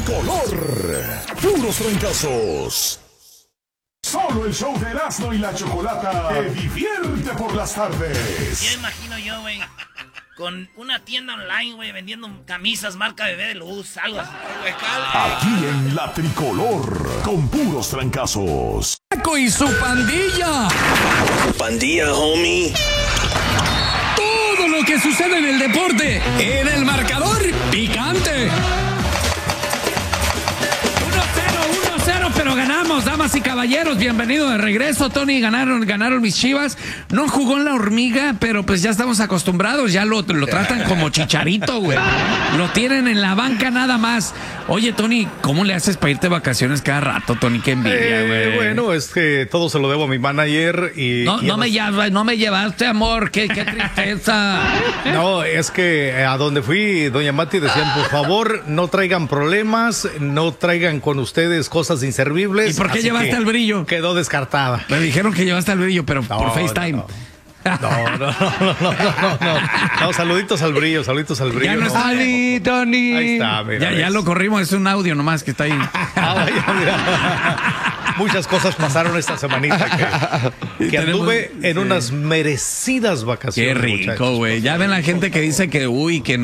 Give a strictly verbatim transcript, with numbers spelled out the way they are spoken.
tricolor. Puros trancazos. Solo el show de Erasmo y la Chocolata te divierte por las tardes. Ya imagino yo, güey, con una tienda online, güey, vendiendo camisas marca Bebé de Luz, algo así. Aquí en la tricolor, con puros trancazos. Paco y su pandilla. Pandilla, homie. Todo lo que sucede en el deporte, en el marcador picante. uno cero, pero ganamos, damas y caballeros. Bienvenido de regreso, Tony. Ganaron, ganaron mis Chivas. No jugó en la hormiga, pero pues ya estamos acostumbrados. Ya lo, lo tratan como Chicharito, güey. Lo tienen en la banca nada más. Oye, Tony, ¿cómo le haces para irte de vacaciones cada rato, Tony? Qué envidia, güey. Eh, bueno, es que todo se lo debo a mi manager y... No, y no, me llevas, no me llevaste, amor. Qué, qué tristeza. No, es que a donde fui, doña Mati, decían, por favor, no traigan problemas, no traigan con ustedes cosas inservibles. ¿Y por qué así llevaste que al brillo? Quedó descartada. Me dijeron que llevaste al brillo, pero No, por FaceTime. No, no, no, no, no, no, no, no. No, saluditos al brillo, saluditos al brillo. Ya no no. está. Tony, Tony. Ahí está, mira. Ya, ya ves. lo corrimos, es un audio nomás que está ahí. Ah, ya, mira. Muchas cosas pasaron esta semanita que, que anduve en unas merecidas vacaciones. Qué rico, muchachos. güey. Ya ven la gente que dice que, uy, que